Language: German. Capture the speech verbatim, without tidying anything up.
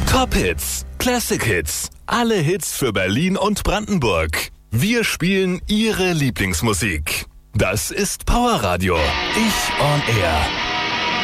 Top Hits, Classic Hits, alle Hits für Berlin und Brandenburg. Wir spielen Ihre Lieblingsmusik. Das ist Powerradio. Ich on Air.